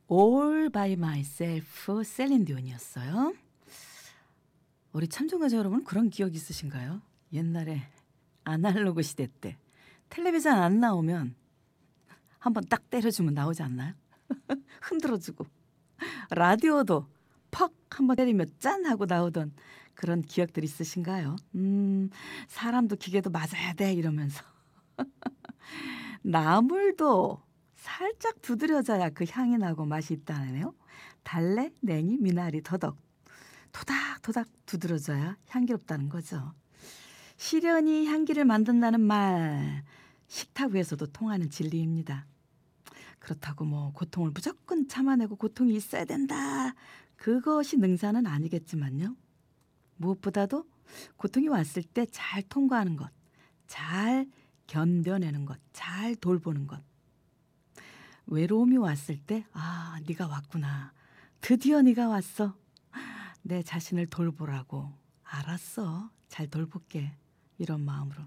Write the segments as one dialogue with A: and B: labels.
A: All by myself 셀린디온이었어요. 우리 참정가자 여러분 그런 기억 있으신가요? 옛날에 아날로그 시대 때 텔레비전 안 나오면 한번 딱 때려주면 나오지 않나요? 흔들어주고 라디오도 퍽 한번 때리면 짠 하고 나오던 그런 기억들 있으신가요? 사람도 기계도 맞아야 돼 이러면서 나물도 살짝 두드려져야 그 향이 나고 맛이 있다네요. 달래, 냉이, 미나리, 더덕 토닥토닥 두드려져야 향기롭다는 거죠. 시련이 향기를 만든다는 말 식탁 위에서도 통하는 진리입니다. 그렇다고 뭐 고통을 무조건 참아내고 고통이 있어야 된다. 그것이 능사는 아니겠지만요. 무엇보다도 고통이 왔을 때 잘 통과하는 것, 잘 견뎌내는 것, 잘 돌보는 것. 외로움이 왔을 때 아, 네가 왔구나. 드디어 네가 왔어. 내 자신을 돌보라고. 알았어. 잘 돌볼게. 이런 마음으로.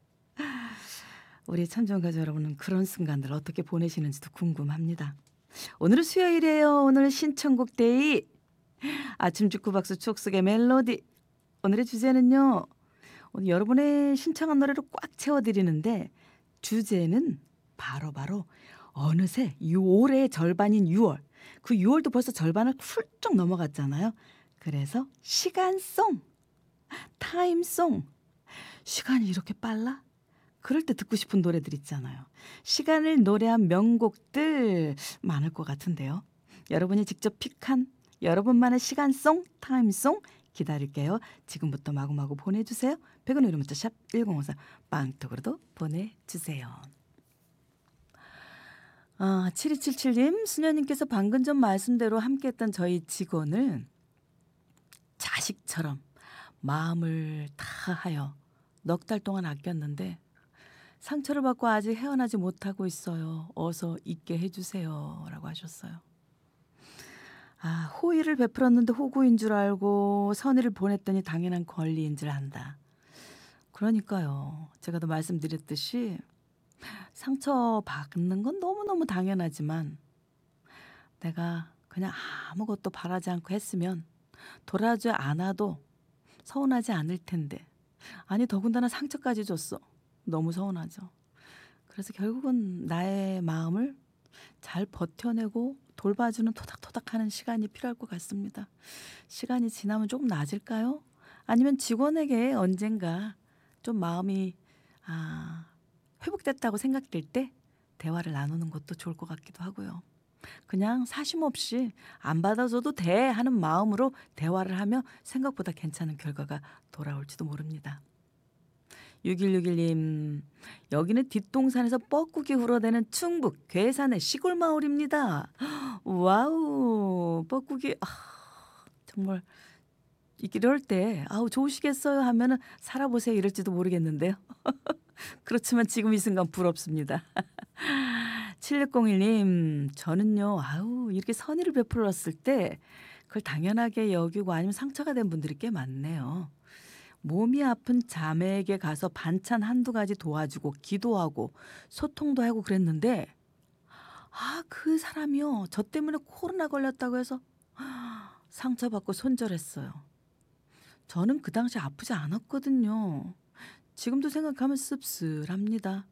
A: 우리 참정가족 여러분은 그런 순간들 어떻게 보내시는지도 궁금합니다. 오늘은 수요일이에요. 오늘 신청곡 데이. 아침 주쿠박수 추억 속의 멜로디. 오늘의 주제는요. 오늘 여러분의 신청한 노래로 꽉 채워드리는데 주제는 바로 어느새 올해의 절반인 6월. 그 6월도 벌써 절반을 훌쩍 넘어갔잖아요. 그래서 시간송, 타임송. 시간이 이렇게 빨라? 그럴 때 듣고 싶은 노래들 있잖아요. 시간을 노래한 명곡들 많을 것 같은데요. 여러분이 직접 픽한 여러분만의 시간송, 타임송 기다릴게요. 지금부터 마구마구 보내주세요. 100원 유료 문자 샵 1054 빵톡으로도 보내주세요. 7277님, 수녀님께서 방금 전 말씀대로 함께했던 저희 직원을 자식처럼 마음을 다하여 넉 달 동안 아꼈는데 상처를 받고 아직 헤어나지 못하고 있어요. 어서 잊게 해주세요. 라고 하셨어요. 호의를 베풀었는데 호구인 줄 알고 선의를 보냈더니 당연한 권리인 줄 안다. 그러니까요. 제가 더 말씀드렸듯이 상처받는 건 너무너무 당연하지만 내가 그냥 아무것도 바라지 않고 했으면 돌아오지 않아도 서운하지 않을 텐데. 아니 더군다나 상처까지 줬어. 너무 서운하죠. 그래서 결국은 나의 마음을 잘 버텨내고 돌봐주는 토닥토닥하는 시간이 필요할 것 같습니다. 시간이 지나면 조금 나아질까요? 아니면 직원에게 언젠가 좀 마음이 회복됐다고 생각될 때 대화를 나누는 것도 좋을 것 같기도 하고요. 그냥 사심 없이 안 받아줘도 돼 하는 마음으로 대화를 하며 생각보다 괜찮은 결과가 돌아올지도 모릅니다. 6161님, 여기는 뒷동산에서 뻐꾸기 불어대는 충북 괴산의 시골 마을입니다. 와우, 뻐꾸기 정말 이럴 때 좋으시겠어요 하면은 살아보세요 이럴지도 모르겠는데요. 그렇지만 지금 이 순간 부럽습니다. 7601님, 저는요, 이렇게 선의를 베풀었을 때 그걸 당연하게 여기고 아니면 상처가 된 분들이 꽤 많네요. 몸이 아픈 자매에게 가서 반찬 한두 가지 도와주고 기도하고 소통도 하고 그랬는데 그 사람이요, 저 때문에 코로나 걸렸다고 해서 상처받고 손절했어요. 저는 그 당시 아프지 않았거든요. 지금도 생각하면 씁쓸합니다.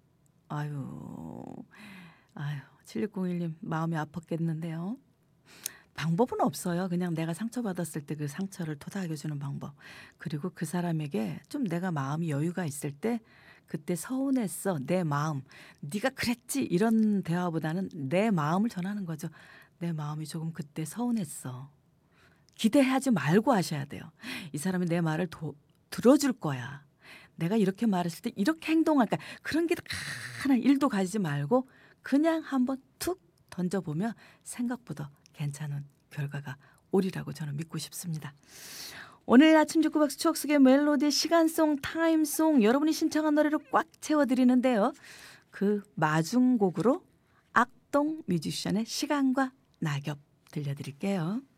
A: 7601님 마음이 아팠겠는데요. 방법은 없어요. 그냥 내가 상처받았을 때 그 상처를 토닥여주는 방법. 그리고 그 사람에게 좀 내가 마음이 여유가 있을 때 그때 서운했어. 내 마음. 네가 그랬지. 이런 대화보다는 내 마음을 전하는 거죠. 내 마음이 조금 그때 서운했어. 기대하지 말고 하셔야 돼요. 이 사람이 내 말을 들어줄 거야. 내가 이렇게 말했을 때 이렇게 행동할까. 그런 게 하나 일도 가지지 말고 그냥 한번 툭 던져보면 생각보다 괜찮은 결과가 오리라고 저는 믿고 싶습니다. 오늘 아침 주쿠박수 추억 속의 멜로디 시간송 타임송 여러분이 신청한 노래로 꽉 채워드리는데요. 그 마중곡으로 악동 뮤지션의 시간과 낙엽 들려드릴게요.